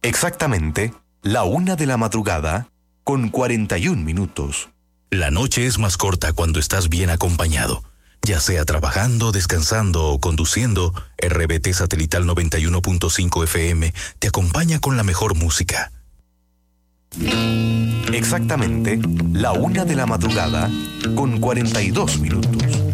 Exactamente, la 1 de la madrugada, con 41 minutos. La noche es más corta cuando estás bien acompañado. Ya sea trabajando, descansando o conduciendo, RBT Satelital 91.5 FM te acompaña con la mejor música. Exactamente, la 1 de la madrugada, con 42 minutos.